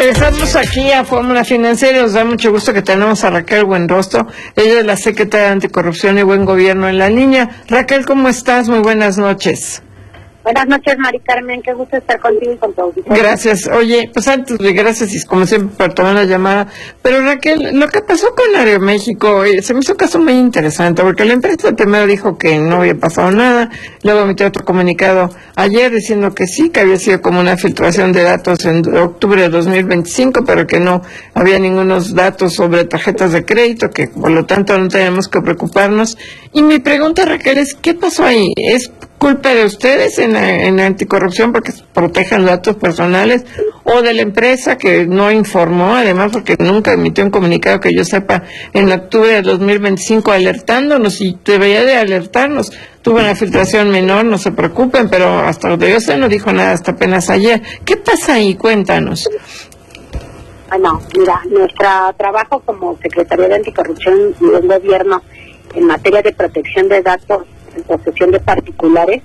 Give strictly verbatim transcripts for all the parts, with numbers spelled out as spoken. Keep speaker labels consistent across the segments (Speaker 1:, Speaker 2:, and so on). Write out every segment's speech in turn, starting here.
Speaker 1: Regresamos aquí a Fórmula Financiera. Nos da mucho gusto que tenemos a Raquel Buenrostro, ella es la secretaria de Anticorrupción y Buen Gobierno en la línea. Raquel, ¿cómo estás? Muy buenas noches.
Speaker 2: Buenas noches, Mari Carmen, qué gusto estar contigo y con tu auditorio.
Speaker 1: Gracias. Oye, pues antes de gracias y como siempre por tomar la llamada, pero Raquel, lo que pasó con Aeroméxico, eh, se me hizo un caso muy interesante, porque la empresa primero dijo que no había pasado nada, luego emitió otro comunicado ayer diciendo que sí, que había sido como una filtración de datos en octubre de dos mil veinticinco, pero que no había ningunos datos sobre tarjetas de crédito, que por lo tanto no tenemos que preocuparnos. Y mi pregunta, Raquel, es, ¿qué pasó ahí? ¿Es culpa de ustedes en, en anticorrupción porque protegen datos personales o de la empresa que no informó, además porque nunca emitió un comunicado que yo sepa en octubre de dos mil veinticinco alertándonos, y debería de alertarnos? Tuvo una filtración menor, no se preocupen, pero hasta donde yo sé no dijo nada hasta apenas ayer. ¿Qué pasa ahí? Cuéntanos.
Speaker 2: Bueno, mira, nuestro trabajo como Secretaría de Anticorrupción y del Gobierno en materia de protección de datos en posesión de particulares,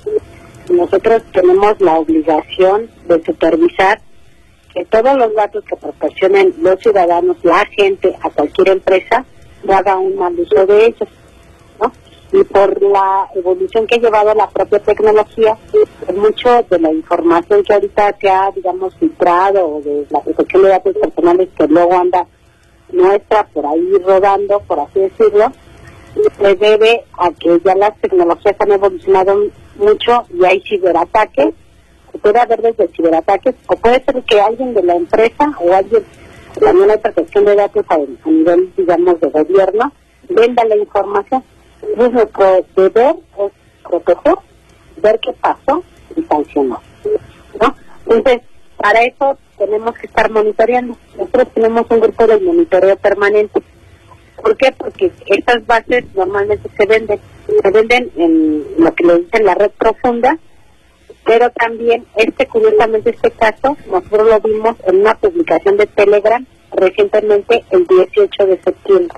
Speaker 2: nosotros tenemos la obligación de supervisar que todos los datos que proporcionen los ciudadanos, la gente, a cualquier empresa, no haga un mal uso de ellos, ¿no? Y por la evolución que ha llevado la propia tecnología, pues mucho de la información que ahorita se ha, digamos, filtrado, o de la protección de datos personales que luego anda nuestra por ahí rodando, por así decirlo, se debe a que ya las tecnologías han evolucionado mucho y hay ciberataques. Puede haber desde ciberataques, o puede ser que alguien de la empresa o alguien también hay protección de datos a, a nivel, digamos, de gobierno, venda la información. Entonces nuestro deber es proteger, ver qué pasó y sancionar, ¿no? Entonces, para eso tenemos que estar monitoreando. Nosotros tenemos un grupo de monitoreo permanente. ¿Por qué? Porque estas bases normalmente se venden, se venden en lo que le dicen la red profunda, pero también, este curiosamente este caso, nosotros lo vimos en una publicación de Telegram recientemente el dieciocho de septiembre.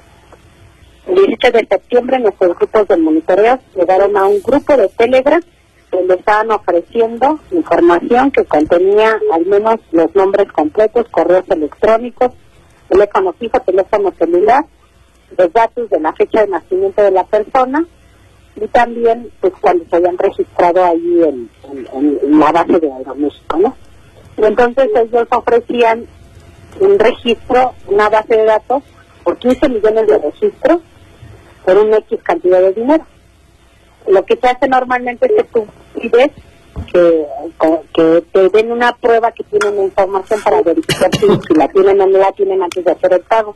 Speaker 2: El dieciocho de septiembre nuestros grupos de monitoreo llegaron a un grupo de Telegram donde estaban ofreciendo información que contenía al menos los nombres completos, correos electrónicos, teléfono fijo, teléfono celular, los datos de la fecha de nacimiento de la persona y también pues cuando se habían registrado ahí en, en, en la base de Aeroméxico, ¿no? Y entonces ellos ofrecían un registro, una base de datos por quince millones de registros por una X cantidad de dinero. Lo que se hace normalmente es que tú pides que, que te den una prueba que tienen la información para verificar si, si la tienen o no la tienen antes de hacer el pago.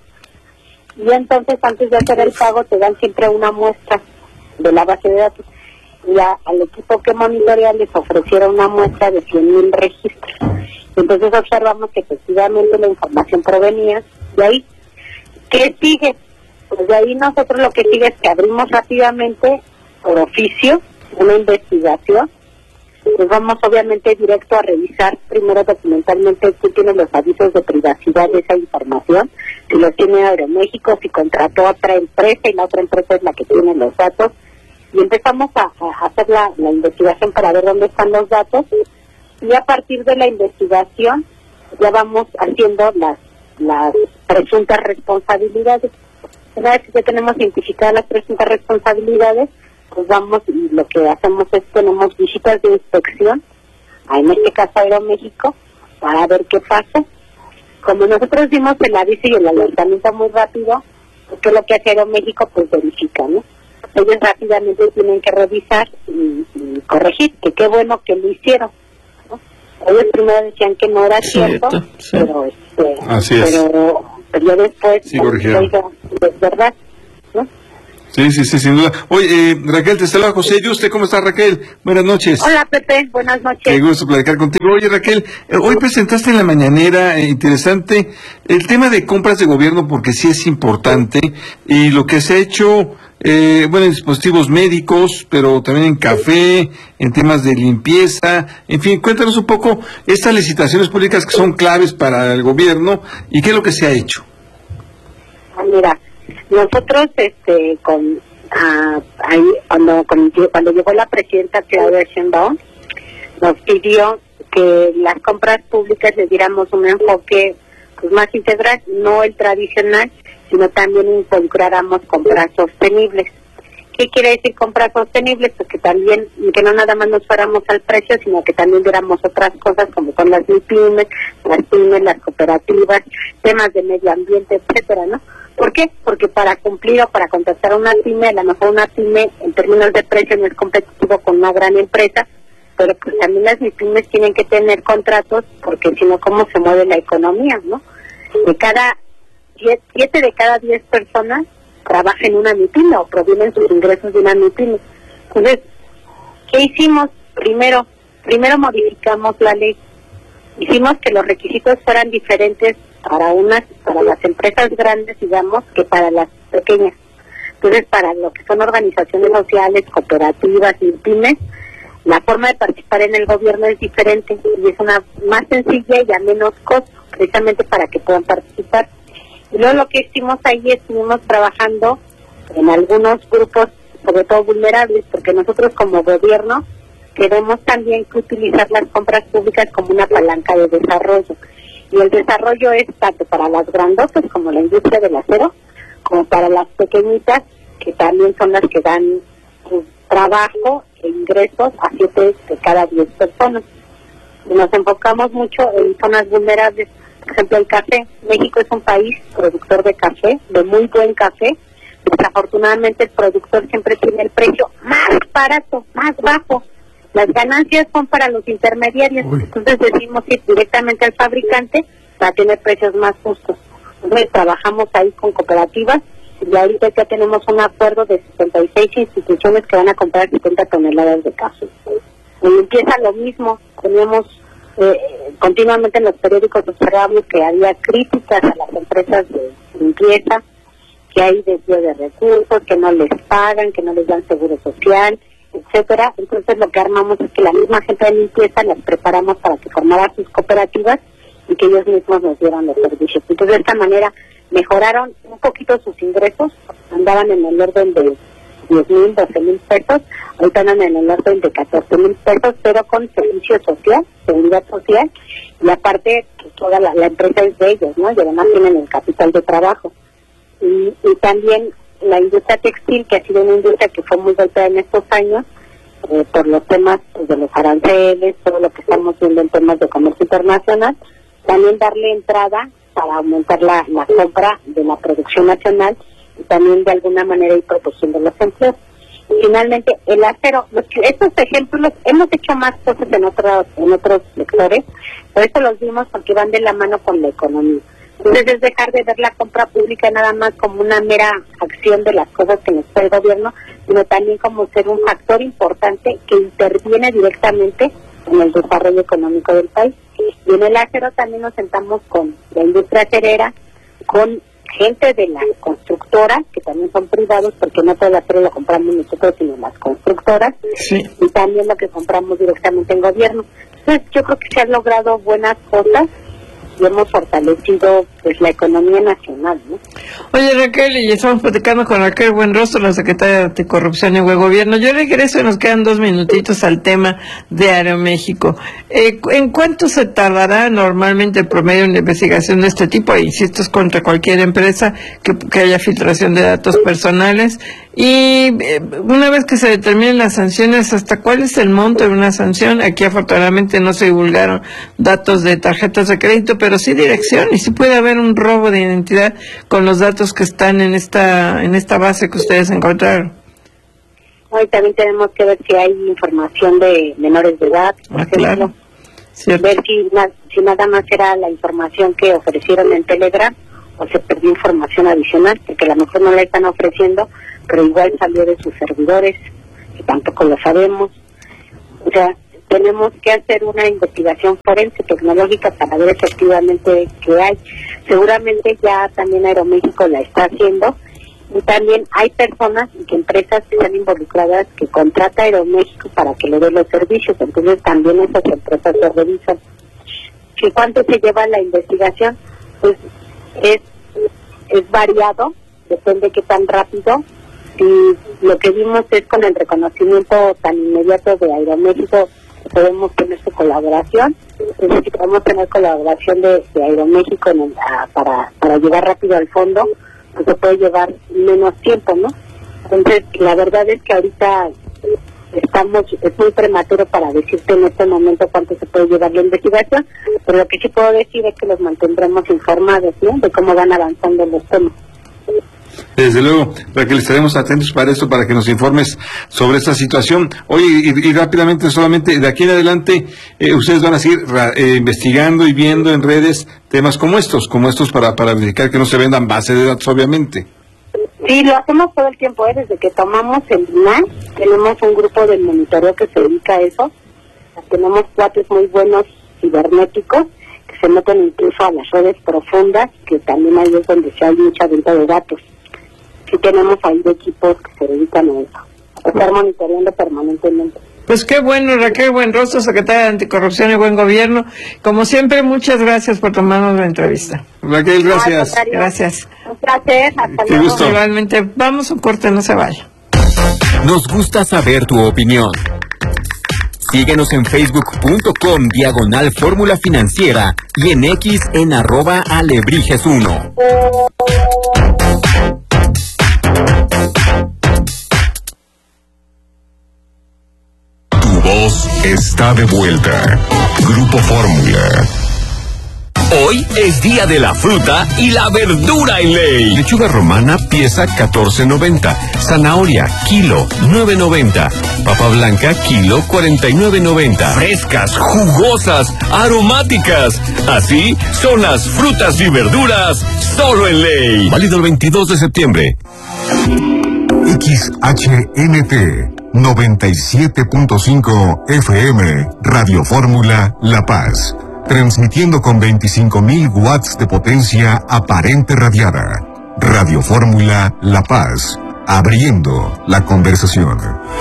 Speaker 2: Y entonces antes de hacer el pago te dan siempre una muestra de la base de datos. Y a, al equipo que monitorea les ofrecieron una muestra de cien mil registros. Entonces observamos que efectivamente la información provenía de ahí. ¿Qué sigue? Pues de ahí nosotros lo que sigue es que abrimos rápidamente por oficio una investigación. Pues vamos obviamente directo a revisar primero documentalmente quién tiene los avisos de privacidad de esa información, si los tiene Aeroméxico, si contrató a otra empresa y la otra empresa es la que tiene los datos, y empezamos a, a hacer la, la investigación para ver dónde están los datos, y a partir de la investigación ya vamos haciendo las, las presuntas responsabilidades. Una vez que ya tenemos identificadas las presuntas responsabilidades, pues vamos y lo que hacemos es tenemos visitas de inspección, en este caso Aeroméxico, para ver qué pasa. Como nosotros dimos el aviso y el alertamiento muy rápido, porque lo que hace Aeroméxico pues verifica, ¿no? Ellos rápidamente tienen que revisar y, y corregir, que qué bueno que lo hicieron, ¿no? Ellos primero decían que no era cierto, cierto sí. pero este,
Speaker 3: Así es.
Speaker 2: pero, pero ya después
Speaker 3: sí, corrigieron.
Speaker 2: Es verdad, ¿no?
Speaker 3: Sí, sí, sí, sin duda. Oye, eh, Raquel, te saluda José Yuste. ¿Cómo estás, Raquel? Buenas noches.
Speaker 2: Hola, Pepe. Buenas noches.
Speaker 3: Qué gusto platicar contigo. Oye, Raquel, eh, hoy presentaste en la mañanera, eh, interesante, el tema de compras de gobierno, porque sí es importante, y lo que se ha hecho, eh, bueno, en dispositivos médicos, pero también en café, en temas de limpieza, en fin, cuéntanos un poco estas licitaciones públicas que son claves para el gobierno, y qué es lo que se ha hecho.
Speaker 2: Ah, mira. Nosotros, este, con, ah, ahí, cuando, cuando, cuando llegó la presidenta Claudia Sheinbaum, nos pidió que las compras públicas les diéramos un enfoque pues más integral, no el tradicional, sino también involucráramos compras sostenibles. ¿Qué quiere decir compras sostenibles? Pues que también, que no nada más nos fuéramos al precio, sino que también viéramos otras cosas como son las MIPYMES, las pymes, las cooperativas, temas de medio ambiente, etcétera, ¿no? ¿Por qué? Porque para cumplir o para contratar a una pyme, a lo mejor una pyme en términos de precio no es competitivo con una gran empresa, pero pues también las MIPYMES tienen que tener contratos, porque si no, ¿cómo se mueve la economía, no? De cada diez, siete de cada diez personas trabaja en una MIPYME o provienen sus ingresos de una MIPYME. Entonces, ¿qué hicimos? Primero, primero modificamos la ley. Hicimos que los requisitos fueran diferentes para unas, para las empresas grandes, digamos, que para las pequeñas. Entonces, para lo que son organizaciones sociales, cooperativas, MIPYMES, la forma de participar en el gobierno es diferente y es una más sencilla y a menos costo, precisamente para que puedan participar. Y luego lo que hicimos ahí, estuvimos trabajando en algunos grupos, sobre todo vulnerables, porque nosotros como gobierno queremos también que utilizar las compras públicas como una palanca de desarrollo. Y el desarrollo es tanto para las grandotas como la industria del acero, como para las pequeñitas, que también son las que dan pues, trabajo e ingresos a siete de cada diez personas. Y nos enfocamos mucho en zonas vulnerables. Por ejemplo, el café. México es un país productor de café, de muy buen café. Desafortunadamente el productor siempre tiene el precio más barato, más bajo. Las ganancias son para los intermediarios. Uy. Entonces decimos ir directamente al fabricante para tener precios más justos. Entonces trabajamos ahí con cooperativas y ahorita ya tenemos un acuerdo de sesenta y seis instituciones que van a comprar setenta toneladas de café. Y empieza lo mismo. Teníamos eh, continuamente en los periódicos observamos que había críticas a las empresas de limpieza, que hay desvío de recursos, que no les pagan, que no les dan seguro social, etcétera. Entonces lo que armamos es que la misma gente de limpieza las preparamos para que formaran sus cooperativas y que ellos mismos nos dieran los servicios. Entonces de esta manera mejoraron un poquito sus ingresos, andaban en el orden de diez mil, doce mil pesos, ahorita andan en el orden de catorce mil pesos, pero con servicio social, seguridad social, y aparte pues, toda la, la empresa es de ellos, ¿no? Y además tienen el capital de trabajo. Y, y también la industria textil, que ha sido una industria que fue muy golpeada en estos años, eh, por los temas pues, de los aranceles, todo lo que estamos viendo en temas de comercio internacional, también darle entrada para aumentar la, la compra de la producción nacional y también de alguna manera ir proporcionando los empleos. Y finalmente, el acero, los, estos ejemplos, hemos hecho más cosas en otros, en otros sectores, por eso los vimos porque van de la mano con la economía. Entonces es dejar de ver la compra pública nada más como una mera acción de las cosas que nos da el gobierno, sino también como ser un factor importante que interviene directamente en el desarrollo económico del país. Y en el acero también nos sentamos con la industria acerera, con gente de las constructoras, que también son privados, porque no todo el acero lo compramos nosotros, sino las constructoras, sí. Y también lo que compramos directamente en gobierno. Entonces yo creo que se han logrado buenas cosas y hemos fortalecido pues la economía nacional, ¿no?
Speaker 1: Oye, Raquel, y estamos platicando con Raquel Buenrostro, la secretaria de Anticorrupción y Buen Gobierno. Yo regreso y nos quedan dos minutitos al tema de Aeroméxico. Eh, ¿En cuánto se tardará normalmente el promedio en una investigación de este tipo? E insisto, es contra cualquier empresa que, que haya filtración de datos personales. Y eh, una vez que se determinen las sanciones, ¿hasta cuál es el monto de una sanción? Aquí afortunadamente no se divulgaron datos de tarjetas de crédito, pero sí dirección, y sí puede haber un robo de identidad con los datos que están en esta en esta base que ustedes encontraron.
Speaker 2: Hoy también tenemos que ver si hay información de menores de edad, por
Speaker 1: ah,
Speaker 2: ejemplo.
Speaker 1: Claro. Cierto.
Speaker 2: Ver si, si nada más era la información que ofrecieron en Telegram o se perdió información adicional, porque a lo mejor no la están ofreciendo, pero igual salió de sus servidores, que tampoco lo sabemos. O sea, tenemos que hacer una investigación forense tecnológica para ver efectivamente qué hay. Seguramente ya también Aeroméxico la está haciendo, y también hay personas y que empresas que están involucradas que contrata Aeroméxico para que le dé los servicios, entonces también esas empresas se revisan. ¿Y cuánto se lleva la investigación? Pues es, es variado, depende de qué tan rápido. Y lo que vimos es con el reconocimiento tan inmediato de Aeroméxico podemos tener su colaboración. Necesitamos tener colaboración de, de Aeroméxico en el, a, para, para llegar rápido al fondo, pues se puede llevar menos tiempo, ¿no? Entonces, la verdad es que ahorita estamos, es muy prematuro para decirte en este momento cuánto se puede llevar la investigación, pero lo que sí puedo decir es que los mantendremos informados, ¿no?, de cómo van avanzando los temas.
Speaker 3: Desde luego, Raquel, estaremos atentos para esto, para que nos informes sobre esta situación. Oye, y, y rápidamente, solamente, de aquí en adelante, eh, ustedes van a seguir eh, investigando y viendo en redes temas como estos, como estos para, para verificar que no se vendan bases de datos, obviamente.
Speaker 2: Sí, lo hacemos todo el tiempo, ¿eh? Desde que tomamos el I N A I, tenemos un grupo de monitoreo que se dedica a eso. Tenemos cuates muy buenos cibernéticos que se meten incluso a las redes profundas, que también ahí es donde se hay mucha venta de datos. Sí tenemos ahí equipos que se dedican a eso, a estar monitoreando permanentemente.
Speaker 1: Pues qué bueno, Raquel Buenrostro, secretaria de Anticorrupción y Buen Gobierno. Como siempre, muchas gracias por tomarnos la entrevista.
Speaker 3: Raquel, gracias.
Speaker 2: No,
Speaker 1: gracias.
Speaker 2: Un placer, hasta
Speaker 3: Qué
Speaker 2: luego.
Speaker 3: gusto.
Speaker 1: Igualmente, vamos a un corte, no se vaya.
Speaker 4: Nos gusta saber tu opinión. Síguenos en facebook.com diagonal Fórmula Financiera y en X en arroba alebrijes uno.
Speaker 5: Tu voz está de vuelta. Grupo Fórmula.
Speaker 4: Hoy es día de la fruta y la verdura en ley.
Speaker 5: Lechuga romana, pieza catorce noventa. Zanahoria, kilo nueve noventa. Papa blanca, kilo cuarenta y nueve noventa.
Speaker 4: Frescas, jugosas, aromáticas. Así son las frutas y verduras solo en ley.
Speaker 5: Válido el veintidós de septiembre. X H N T noventa y siete punto cinco F M, Radio Fórmula La Paz. Transmitiendo con veinticinco mil watts de potencia aparente radiada. Radio Fórmula La Paz. Abriendo la conversación.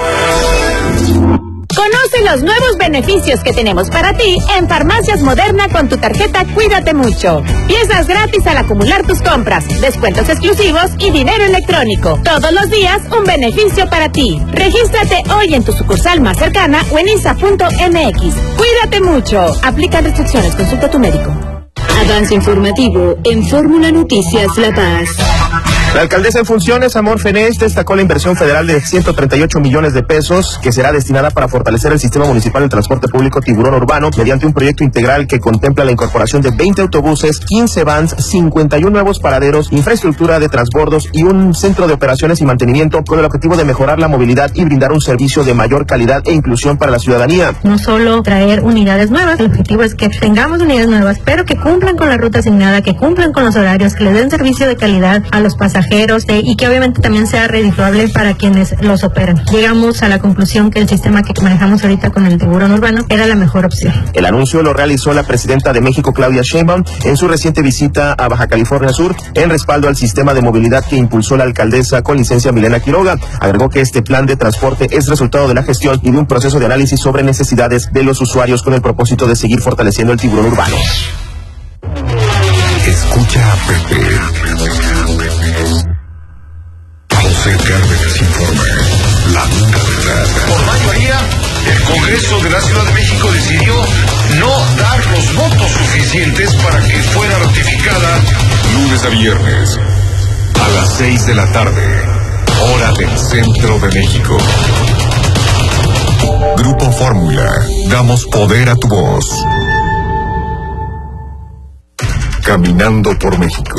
Speaker 6: Conoce los nuevos beneficios que tenemos para ti en Farmacias Moderna con tu tarjeta Cuídate Mucho. Piezas gratis al acumular tus compras, descuentos exclusivos y dinero electrónico. Todos los días un beneficio para ti. Regístrate hoy en tu sucursal más cercana o en I S A punto M X. Cuídate Mucho. Aplican restricciones. Consulta a tu médico.
Speaker 7: Avance informativo en Fórmula Noticias La Paz.
Speaker 8: La alcaldesa en funciones, Amor Fenech, destacó la inversión federal de ciento treinta y ocho millones de pesos que será destinada para fortalecer el sistema municipal de transporte público Tiburón Urbano mediante un proyecto integral que contempla la incorporación de veinte autobuses, quince vans, cincuenta y uno nuevos paraderos, infraestructura de transbordos y un centro de operaciones y mantenimiento con el objetivo de mejorar la movilidad y brindar un servicio de mayor calidad e inclusión para la ciudadanía.
Speaker 9: No solo traer unidades nuevas, el objetivo es que tengamos unidades nuevas, pero que cumplan con la ruta asignada, que cumplan con los horarios, que le den servicio de calidad a los pasajeros eh, y que obviamente también sea redituable para quienes los operan. Llegamos a la conclusión que el sistema que manejamos ahorita con el Tiburón Urbano era la mejor opción.
Speaker 8: El anuncio lo realizó la presidenta de México, Claudia Sheinbaum, en su reciente visita a Baja California Sur, en respaldo al sistema de movilidad que impulsó la alcaldesa con licencia Milena Quiroga. Agregó que este plan de transporte es resultado de la gestión y de un proceso de análisis sobre necesidades de los usuarios con el propósito de seguir fortaleciendo el Tiburón Urbano.
Speaker 5: Escucha a Pepe. José Cárdenas informa. La dura verdad.
Speaker 10: Por mayoría, el Congreso de la Ciudad de México decidió no dar los votos suficientes para que fuera ratificada.
Speaker 5: Lunes a viernes, a las seis de la tarde, hora del centro de México. Grupo Fórmula, damos poder a tu voz. Caminando por México.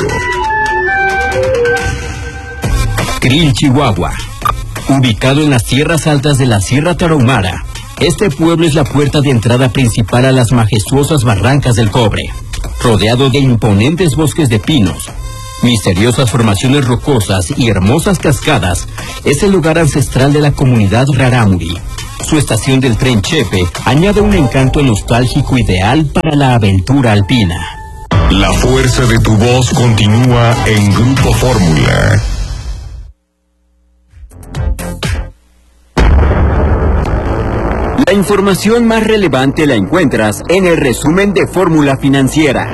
Speaker 4: Krill, Chihuahua. Ubicado en las tierras altas de la Sierra Tarahumara, este pueblo es la puerta de entrada principal a las majestuosas barrancas del Cobre. Rodeado de imponentes bosques de pinos, misteriosas formaciones rocosas y hermosas cascadas, es el lugar ancestral de la comunidad rarámuri. Su estación del tren Chepe añade un encanto nostálgico ideal para la aventura alpina.
Speaker 5: La fuerza de tu voz continúa en Grupo Fórmula.
Speaker 4: La información más relevante la encuentras en el resumen de Fórmula Financiera.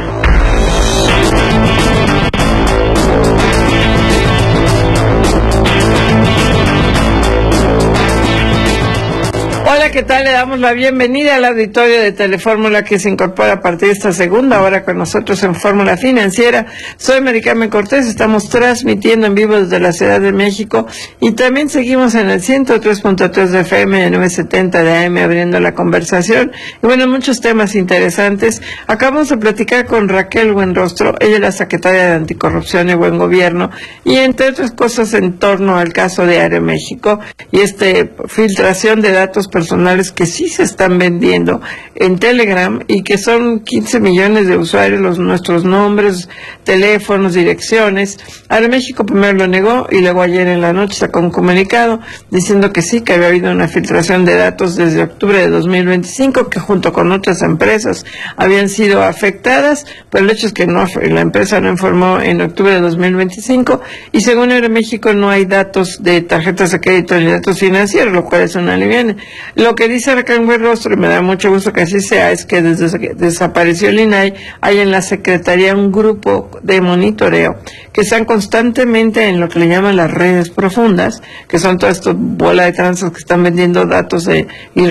Speaker 1: Hola, ¿qué tal? Le damos la bienvenida al auditorio de Telefórmula que se incorpora a partir de esta segunda hora con nosotros en Fórmula Financiera. Soy Mari Carmen Cortés, estamos transmitiendo en vivo desde la Ciudad de México y también seguimos en el ciento tres punto tres de F M, novecientos setenta de A M, abriendo la conversación. Y bueno, muchos temas interesantes. Acabamos de platicar con Raquel Buenrostro, ella es la secretaria de Anticorrupción y Buen Gobierno, y entre otras cosas en torno al caso de Aeroméxico y este filtración de datos personales que sí se están vendiendo en Telegram y que son quince millones de usuarios, los nuestros nombres, teléfonos, direcciones. Aeroméxico primero lo negó y luego ayer en la noche sacó un comunicado diciendo que sí, que había habido una filtración de datos desde octubre de dos mil veinticinco, que junto con otras empresas habían sido afectadas, pero el hecho es que no, la empresa no informó en octubre de dos mil veinticinco y según Aeroméxico no hay datos de tarjetas de crédito ni datos financieros, lo cual es una aliviane. Lo que dice Raquel Buenrostro, y me da mucho gusto que así sea, es que desde que desapareció el I N A I hay en la Secretaría un grupo de monitoreo que están constantemente en lo que le llaman las redes profundas, que son todas estas bola de tranzas que están vendiendo datos de,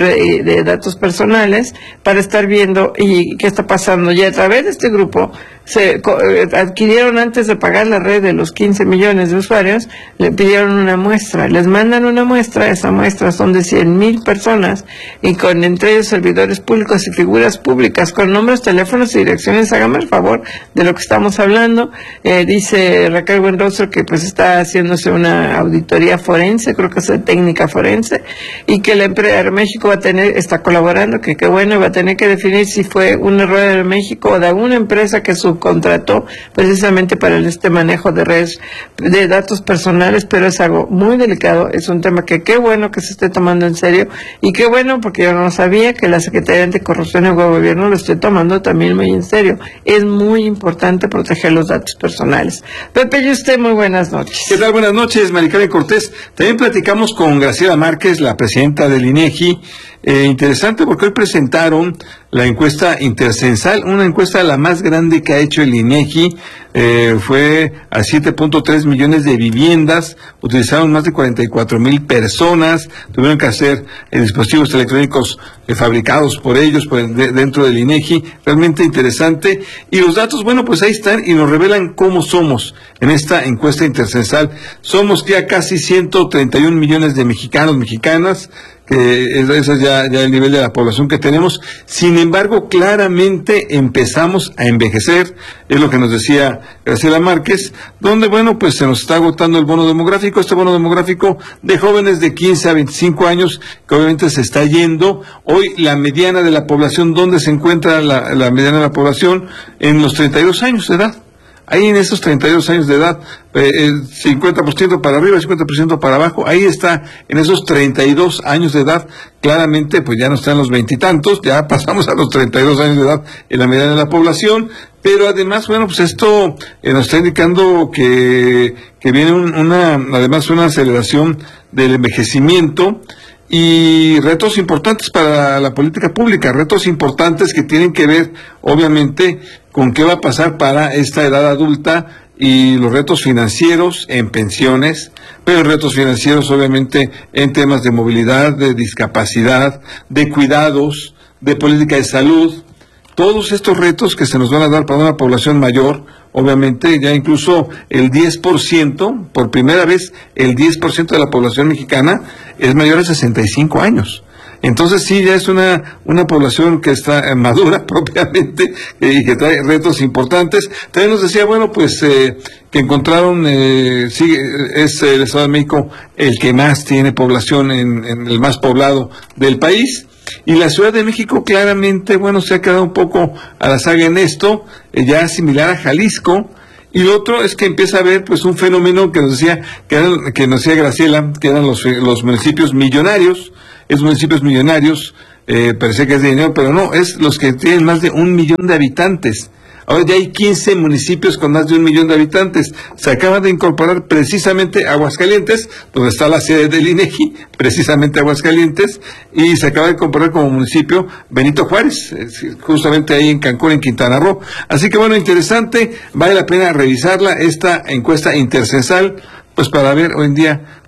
Speaker 1: de datos personales para estar viendo y qué está pasando. Y a través de este grupo se adquirieron, antes de pagar la red de los quince millones de usuarios, le pidieron una muestra, les mandan una muestra, esa muestra son de cien mil personas y con entre ellos servidores públicos y figuras públicas con nombres, teléfonos y direcciones. Hágame el favor de lo que estamos hablando. Eh, dice Raquel Buenrostro que pues está haciéndose una auditoría forense, creo que es de técnica forense, y que la empresa de México va a tener, está colaborando, que qué bueno, va a tener que definir si fue un error de México o de alguna empresa que su contrató precisamente para este manejo de redes de datos personales, pero es algo muy delicado, es un tema que qué bueno que se esté tomando en serio y qué bueno, porque yo no sabía que la Secretaría de Anticorrupción y Buen Gobierno lo esté tomando también muy en serio. Es muy importante proteger los datos personales. Pepe, y usted, muy buenas noches.
Speaker 3: ¿Qué tal? Buenas noches, Mari Carmen Cortés. También platicamos con Graciela Márquez, la presidenta del INEGI. Eh, interesante porque hoy presentaron la encuesta intercensal, una encuesta la más grande que ha hecho el INEGI, eh, fue a siete punto tres millones de viviendas, utilizaron más de cuarenta y cuatro mil personas, tuvieron que hacer eh, dispositivos electrónicos eh, fabricados por ellos por, de, dentro del INEGI, realmente interesante, y los datos, bueno, pues ahí están y nos revelan cómo somos en esta encuesta intercensal. Somos ya casi ciento treinta y un millones de mexicanos, mexicanas, que ese es ya, ya el nivel de la población que tenemos. Sin embargo, claramente empezamos a envejecer, es lo que nos decía Graciela Márquez, donde, bueno, pues se nos está agotando el bono demográfico, este bono demográfico de jóvenes de quince a veinticinco años, que obviamente se está yendo. Hoy la mediana de la población, ¿dónde se encuentra la, la mediana de la población? En los treinta y dos años de edad. Ahí en esos treinta y dos años de edad, eh, el cincuenta por ciento para arriba, cincuenta por ciento para abajo, ahí está, en esos treinta y dos años de edad, claramente pues ya no están los veintitantos, ya pasamos a los treinta y dos años de edad en la mediana de la población, pero además, bueno, pues esto eh, nos está indicando que, que viene un, una, además una aceleración del envejecimiento, y retos importantes para la política pública, retos importantes que tienen que ver, obviamente, con qué va a pasar para esta edad adulta y los retos financieros en pensiones, pero retos financieros, obviamente, en temas de movilidad, de discapacidad, de cuidados, de política de salud. Todos estos retos que se nos van a dar para una población mayor, obviamente ya incluso el diez por ciento, por primera vez el diez por ciento de la población mexicana es mayor de sesenta y cinco años. Entonces sí, ya es una, una población que está eh, madura propiamente eh, y que trae retos importantes. También nos decía, bueno, pues eh, que encontraron, eh, sí, es el Estado de México el que más tiene población, en, en el más poblado del país. Y la Ciudad de México claramente, bueno, se ha quedado un poco a la saga en esto, eh, ya similar a Jalisco. Y lo otro es que empieza a haber pues un fenómeno que nos decía, que, eran, que nos decía Graciela, que eran los, los municipios millonarios, esos municipios millonarios, eh, parece que es de dinero, pero no, es los que tienen más de un millón de habitantes. Ahora ya hay quince municipios con más de un millón de habitantes. Se acaba de incorporar precisamente Aguascalientes, donde está la sede del INEGI, precisamente Aguascalientes, y se acaba de incorporar como municipio Benito Juárez, justamente ahí en Cancún, en Quintana Roo. Así que bueno, interesante, vale la pena revisarla, esta encuesta intercensal, pues para ver hoy en día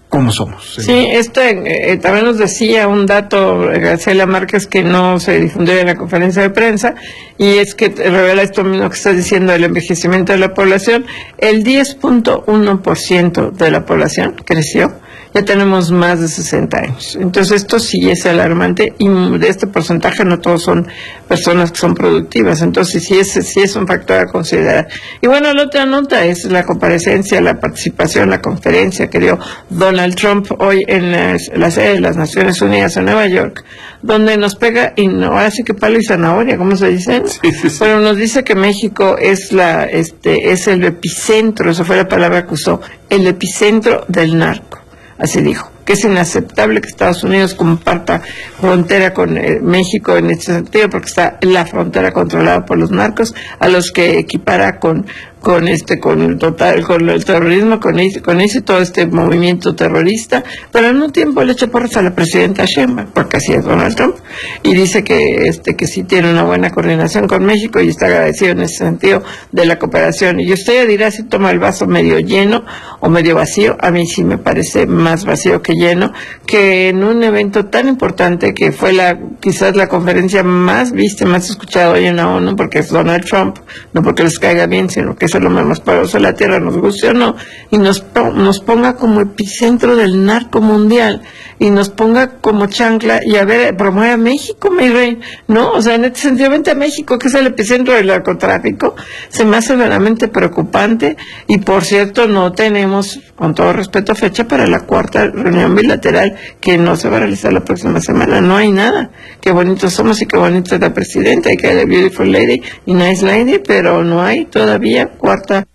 Speaker 3: cómo somos.
Speaker 1: Sí, este eh, también nos decía un dato Graciela Márquez que no se difundió en la conferencia de prensa, y es que revela esto mismo que está diciendo el envejecimiento de la población. El diez punto uno por ciento de la población creció. Ya tenemos más de sesenta años. Entonces esto sí es alarmante, y de este porcentaje no todos son personas que son productivas. Entonces sí es, sí es un factor a considerar. Y bueno, la otra nota es la comparecencia, la participación, la conferencia que dio Donald Trump hoy en la, la sede de las Naciones Unidas en Nueva York, donde nos pega, y no, ahora sí que palo y zanahoria, ¿cómo se dice?
Speaker 3: Sí, sí, sí.
Speaker 1: Pero nos dice que México es la, este, es el epicentro, esa fue la palabra que usó, el epicentro del narco. Así dijo, que es inaceptable que Estados Unidos comparta frontera con eh, México en este sentido, porque está la frontera controlada por los narcos, a los que equipara con con este con el total con el terrorismo, con ese, con ese todo este movimiento terrorista, pero al mismo tiempo le echa porras a la presidenta Sheinbaum, porque así es Donald Trump, y dice que este que sí tiene una buena coordinación con México y está agradecido en ese sentido de la cooperación. Y usted ya dirá si toma el vaso medio lleno o medio vacío. A mí sí me parece más vacío que lleno, que en un evento tan importante que fue la quizás la conferencia más vista, más escuchada hoy en la ONU, porque es Donald Trump, no porque les caiga bien, sino que es lo más poderoso de la tierra, nos guste o no, y nos, nos ponga como epicentro del narco mundial, y nos ponga como chancla, y a ver, promueve a México, mi rey, ¿no? O sea, en este sentido, vente a México, que es el epicentro del narcotráfico. Se me hace verdaderamente preocupante, y por cierto, no tenemos, con todo respeto, fecha para la cuarta reunión bilateral, que no se va a realizar la próxima semana. No hay nada. Qué bonitos somos y qué bonita es la presidenta, y que hay beautiful lady y nice lady, pero no hay todavía cuarta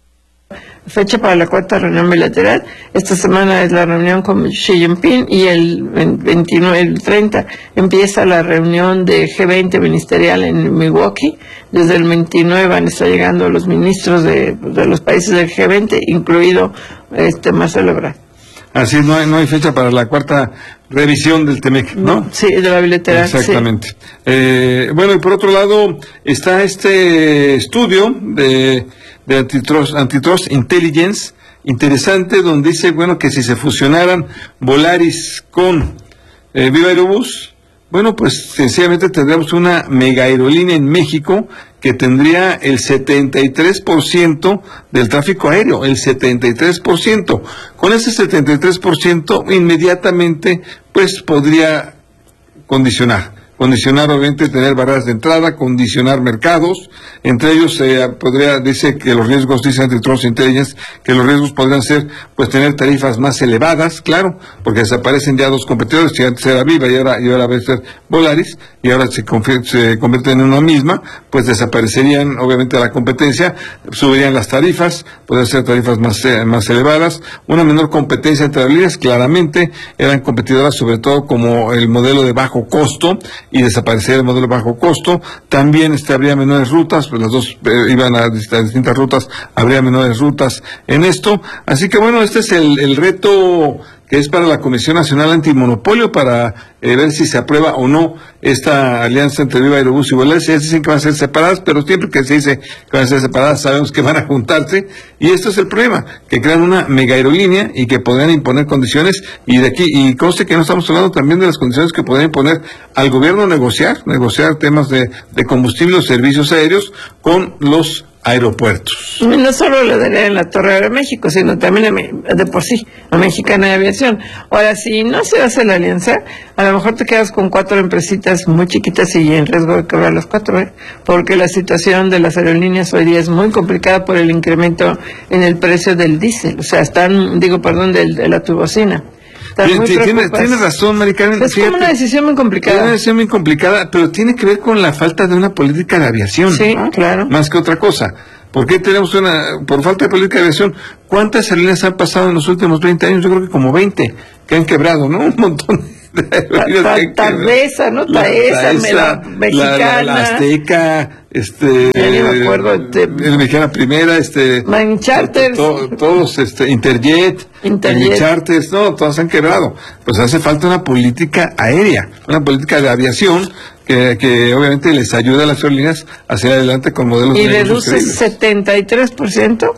Speaker 1: fecha para la cuarta reunión bilateral. Esta semana es la reunión con Xi Jinping, y el veintinueve, el treinta empieza la reunión de G veinte ministerial en Milwaukee. Desde el veintinueve van a estar llegando los ministros de, de los países del G veinte, incluido este Marcelo Ebrard.
Speaker 3: Así es, no hay, no hay fecha para la cuarta revisión del Temec, ¿no?
Speaker 1: Sí, de la bilateral.
Speaker 3: Exactamente.
Speaker 1: Sí.
Speaker 3: Eh, bueno, y por otro lado está este estudio de, de Antitrust, Antitrust Intelligence, interesante, donde dice, bueno, que si se fusionaran Volaris con eh, Viva Aerobús, bueno, pues sencillamente tendríamos una mega aerolínea en México que tendría el setenta y tres por ciento del tráfico aéreo, el setenta y tres por ciento. Con ese setenta y tres por ciento inmediatamente pues podría condicionar. Condicionar, obviamente, tener barreras de entrada, condicionar mercados. Entre ellos, eh, podría, dice que los riesgos, dice Antitrust Intelligence, que los riesgos podrían ser, pues, tener tarifas más elevadas, claro, porque desaparecen ya dos competidores, que antes era Viva y ahora, y ahora va a ser Volaris, y ahora se, se convierten en una misma, pues desaparecerían, obviamente, la competencia, subirían las tarifas, podrían ser tarifas más, eh, más elevadas, una menor competencia entre las líneas, claramente, eran competidoras, sobre todo como el modelo de bajo costo, y desaparecer el modelo bajo costo. También este, habría menores rutas, pues las dos eh, iban a, a distintas rutas, habría menores rutas en esto. Así que bueno, este es el, el reto que es para la Comisión Nacional Antimonopolio, para eh, ver si se aprueba o no esta alianza entre Viva Aerobús y Volaris. Ellos dicen que van a ser separadas, pero siempre que se dice que van a ser separadas, sabemos que van a juntarse, y esto es el problema, que crean una mega aerolínea y que podrían imponer condiciones, y de aquí, y conste que no estamos hablando también de las condiciones que podrían imponer al gobierno negociar, negociar temas de, de combustible o servicios aéreos con los aeropuertos.
Speaker 1: No solo lo daría en la Torre de México, sino también de por sí, la Mexicana de Aviación. Ahora, si no se hace la alianza, a lo mejor te quedas con cuatro empresitas muy chiquitas y en riesgo de quebrar las cuatro, ¿eh? Porque la situación de las aerolíneas hoy día es muy complicada por el incremento en el precio del diésel, o sea, están, digo, perdón, del, de la turbocina.
Speaker 3: Tiene, tiene razón, Mari Carmen.
Speaker 1: Es
Speaker 3: Fíjate,
Speaker 1: como una decisión muy complicada.
Speaker 3: Es una decisión muy complicada, pero tiene que ver con la falta de una política de aviación.
Speaker 1: Sí,
Speaker 3: ¿no?
Speaker 1: claro.
Speaker 3: Más que otra cosa. ¿Por qué tenemos una, por falta de política de aviación? ¿Cuántas aerolíneas han pasado en los últimos veinte años? Yo creo que como veinte, que han quebrado, ¿no? Un montón de aerolíneas.
Speaker 1: Taesa, ¿no? Taesa, la Mexicana. La, la
Speaker 3: Azteca, este...
Speaker 1: Ya ni me acuerdo. Este,
Speaker 3: la Mexicana Primera, este...
Speaker 1: Mancharters.
Speaker 3: To, todos, este, Interjet.
Speaker 1: Interjet.
Speaker 3: Charters, no, todas han quebrado. Pues hace falta una política aérea, una política de aviación que, que obviamente les ayuda a las aerolíneas a seguir adelante con modelos
Speaker 1: y
Speaker 3: de
Speaker 1: reduce setenta y tres por ciento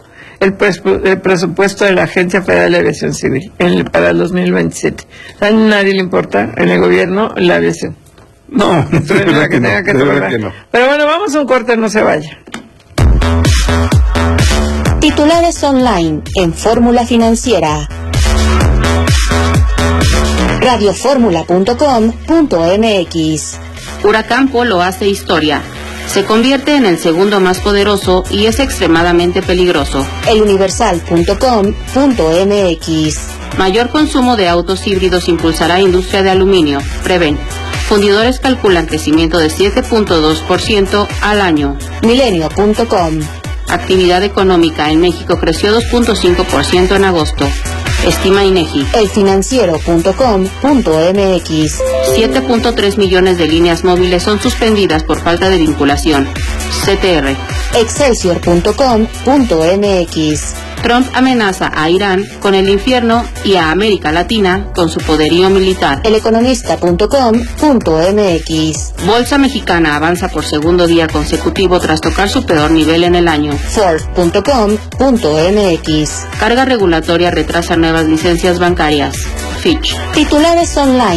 Speaker 1: el, presu- el presupuesto de la Agencia Federal de Aviación Civil en, para el dos mil veintisiete. A nadie le importa en el gobierno la aviación.
Speaker 3: No, de verdad que no, de verdad que no.
Speaker 1: Pero bueno, vamos a un corte, no se vaya.
Speaker 7: Titulares online en Fórmula Financiera. radio fórmula punto com punto m x.
Speaker 11: Huracán Polo hace historia. Se convierte en el segundo más poderoso y es extremadamente peligroso.
Speaker 7: el universal punto com punto m x.
Speaker 11: Mayor consumo de autos híbridos impulsará industria de aluminio, prevén. Fundidores calculan crecimiento de siete punto dos por ciento al año.
Speaker 7: milenio punto com.
Speaker 11: Actividad económica en México creció dos punto cinco por ciento en agosto. Estima INEGI.
Speaker 7: el financiero punto com punto m x.
Speaker 11: siete punto tres millones de líneas móviles son suspendidas por falta de vinculación. C T R.
Speaker 7: excelsior punto com punto m x.
Speaker 11: Trump amenaza a Irán con el infierno y a América Latina con su poderío militar.
Speaker 7: el economista punto com punto m x.
Speaker 11: Bolsa mexicana avanza por segundo día consecutivo tras tocar su peor nivel en el año.
Speaker 7: ford punto com punto m x.
Speaker 11: Carga regulatoria retrasa nuevas licencias bancarias. Fitch.
Speaker 7: Titulares online.